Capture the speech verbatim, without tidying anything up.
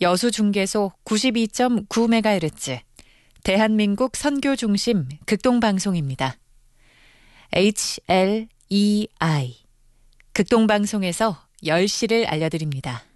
여수중계소 구십이 점 구 메가헤르츠, 대한민국 선교중심 극동방송입니다. 에이치 엘 이 아이, 극동방송에서 열 시를 알려드립니다.